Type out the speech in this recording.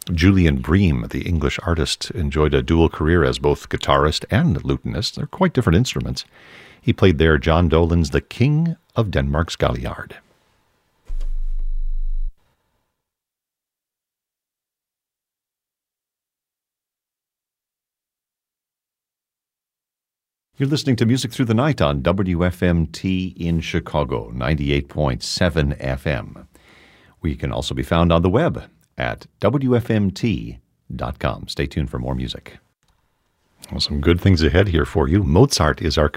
Julian Bream, the English artist, enjoyed a dual career as both guitarist and lutenist. They're quite different instruments. He played there John Dolan's The King of Denmark's Galliard. You're listening to Music Through the Night on WFMT in Chicago, 98.7 FM. We can also be found on the web at WFMT.com. Stay tuned for more music. Well, some good things ahead here for you. Mozart is our